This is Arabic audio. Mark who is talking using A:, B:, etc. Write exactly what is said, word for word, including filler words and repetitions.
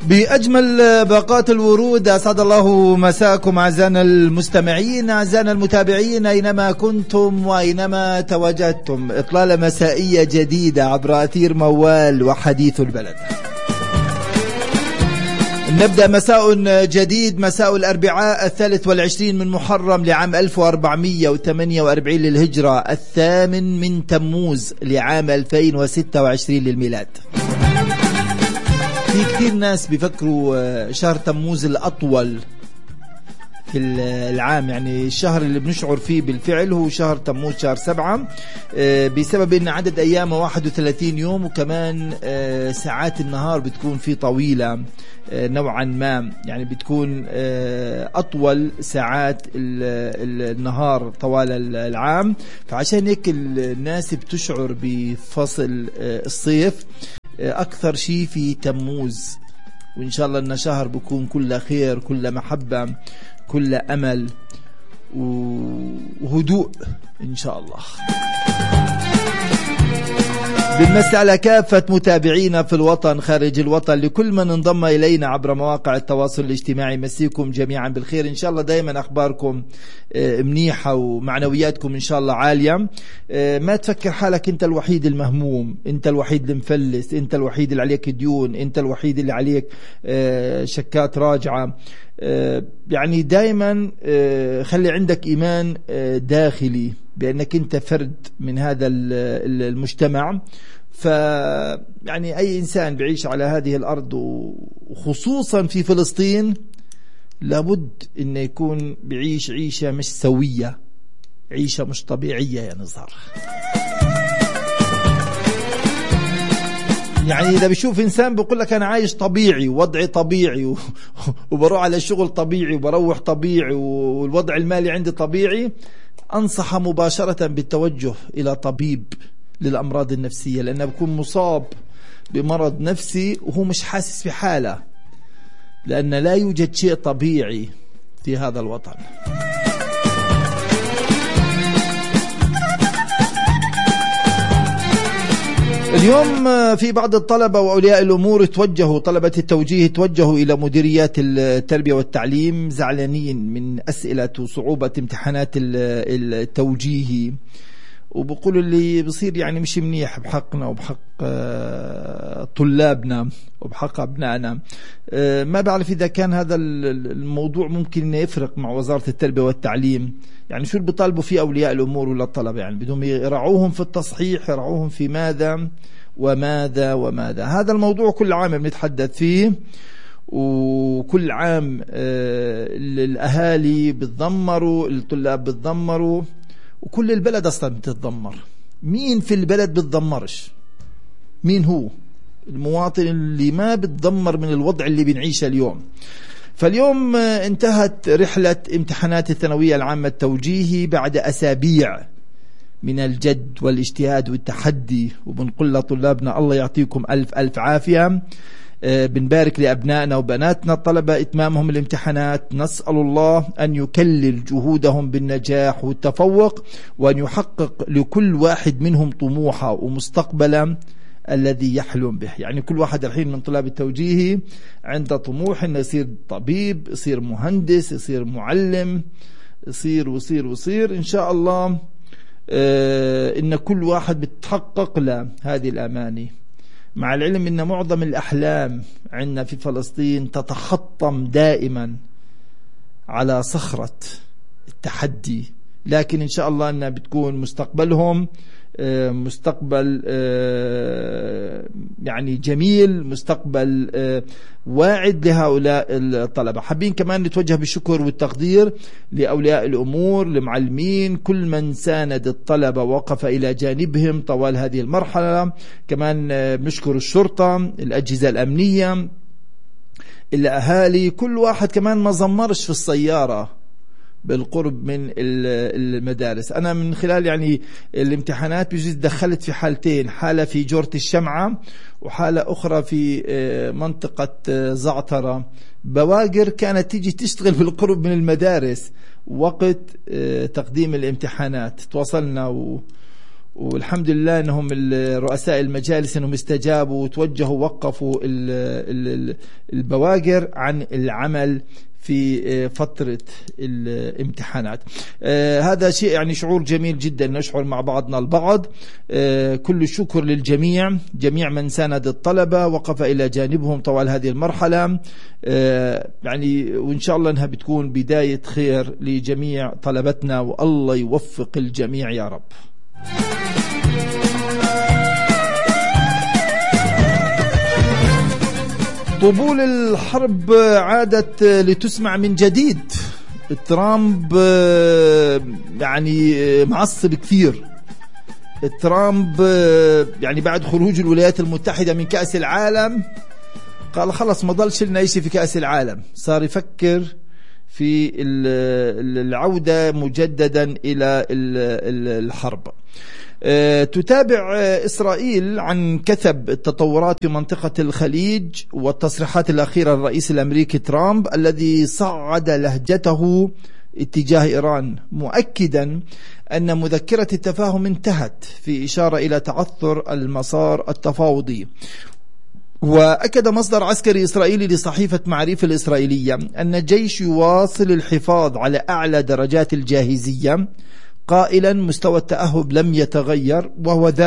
A: بأجمل باقات الورود أسعد الله مساكم أعزائنا المستمعين أعزائنا المتابعين أينما كنتم وأينما تواجدتم. إطلالة مسائية جديدة عبر أثير موال وحديث البلد. نبدأ مساء جديد، مساء الأربعاء الثالث والعشرين من محرم لعام ألف وأربعمائة وثمانية وأربعين للهجرة، الثامن من تموز لعام ألفين وستة وعشرين للميلاد. في كثير ناس بيفكروا شهر تموز الأطول في العام، يعني الشهر اللي بنشعر فيه بالفعل هو شهر تموز، شهر سبعة، بسبب ان عدد ايامه واحد وثلاثين يوم، وكمان ساعات النهار بتكون فيه طويلة نوعا ما، يعني بتكون اطول ساعات النهار طوال العام. فعشان هيك الناس بتشعر بفصل الصيف اكثر شيء في تموز، وإن شاء الله إن شهر بكون كله خير، كله محبة، كله أمل وهدوء إن شاء الله. بالمساء على كافة متابعينا في الوطن خارج الوطن، لكل من انضم إلينا عبر مواقع التواصل الاجتماعي، مسيكم جميعا بالخير إن شاء الله. دائما أخباركم منيحة ومعنوياتكم إن شاء الله عالية. ما تفكر حالك أنت الوحيد المهموم، أنت الوحيد المفلس، أنت الوحيد اللي عليك ديون، أنت الوحيد اللي عليك شكات راجعة. يعني دائما خلي عندك إيمان داخلي بأنك أنت فرد من هذا المجتمع. ف يعني أي إنسان بعيش على هذه الأرض وخصوصا في فلسطين لابد إنه يكون بعيش عيشة مش سوية، عيشة مش طبيعية يا نزار. يعني إذا بيشوف إنسان بيقول لك أنا عايش طبيعي، وضعي طبيعي، وبروح على الشغل طبيعي، وبروح طبيعي، والوضع المالي عندي طبيعي، أنصح مباشرة بالتوجه إلى طبيب للأمراض النفسية، لأنه بيكون مصاب بمرض نفسي وهو مش حاسس في حاله، لأن لا يوجد شيء طبيعي في هذا الوطن. اليوم في بعض الطلبة وأولياء الأمور توجهوا، طلبة التوجيه توجهوا إلى مديريات التربية والتعليم زعلانين من أسئلة وصعوبة امتحانات التوجيهي، وبقولوا اللي بصير يعني مش منيح بحقنا وبحق طلابنا وبحق أبنائنا. ما بعرف إذا كان هذا الموضوع ممكن يفرق مع وزارة التربية والتعليم، يعني شو اللي بيطالبوا فيه أولياء الأمور ولا الطلبة؟ يعني بدهم يرعوهم في التصحيح، يرعوهم في ماذا وماذا وماذا. هذا الموضوع كل عام بنتحدث فيه، وكل عام الأهالي بتضمروا، الطلاب بتضمروا، وكل البلد أصلا بتتضمر. مين في البلد بتضمرش؟ مين هو المواطن اللي ما بتضمر من الوضع اللي بنعيشه اليوم؟ فاليوم انتهت رحلة امتحانات الثانوية العامة التوجيهي بعد أسابيع من الجد والاجتهاد والتحدي، وبنقول لطلابنا الله يعطيكم ألف ألف عافية. بنبارك لأبنائنا وبناتنا الطلبة إتمامهم الامتحانات، نسأل الله أن يكلل جهودهم بالنجاح والتفوق، وأن يحقق لكل واحد منهم طموحه ومستقبلا الذي يحلم به. يعني كل واحد الحين من طلاب التوجيهي عنده طموح انه يصير طبيب، يصير مهندس، يصير معلم، يصير ويصير ويصير ان شاء الله. اه ان كل واحد بتحقق له هذه الاماني، مع العلم ان معظم الاحلام عندنا في فلسطين تتحطم دائما على صخرة التحدي، لكن ان شاء الله انها بتكون مستقبلهم مستقبل يعني جميل، مستقبل واعد لهؤلاء الطلبة. حابين كمان نتوجه بالشكر والتقدير لأولياء الأمور، لمعلمين، كل من ساند الطلبة ووقف إلى جانبهم طوال هذه المرحلة. كمان بنشكر الشرطة، الأجهزة الأمنية، الأهالي، كل واحد كمان ما زمرش في السيارة بالقرب من المدارس. أنا من خلال يعني الامتحانات بجوز دخلت في حالتين، حالة في جورة الشمعة وحالة أخرى في منطقة زعترة. بواقر كانت تيجي تشتغل بالقرب من المدارس وقت تقديم الامتحانات، تواصلنا و والحمد لله أنهم رؤساء المجالس أنهم استجابوا وتوجهوا ووقفوا البواقر عن العمل في فترة الامتحانات. آه هذا شيء يعني شعور جميل جدا، نشعر مع بعضنا البعض. آه كل الشكر للجميع، جميع من ساند الطلبة وقف إلى جانبهم طوال هذه المرحلة. آه يعني وإن شاء الله أنها بتكون بداية خير لجميع طلبتنا، والله يوفق الجميع يا رب. طبول الحرب عادت لتسمع من جديد. ترامب يعني معصب كثير. ترامب يعني بعد خروج الولايات المتحدة من كأس العالم قال خلص ما ضلش لنا شيء في كأس العالم، صار يفكر في العودة مجددا إلى الحرب. تتابع إسرائيل عن كثب التطورات في منطقة الخليج والتصريحات الأخيرة للرئيس الأمريكي ترامب الذي صعد لهجته اتجاه إيران، مؤكدا أن مذكرة التفاهم انتهت، في إشارة إلى تعثر المسار التفاوضي. وأكد مصدر عسكري إسرائيلي لصحيفة معريف الإسرائيلية أن الجيش يواصل الحفاظ على أعلى درجات الجاهزية، قائلا مستوى التأهب لم يتغير، وهو ذلك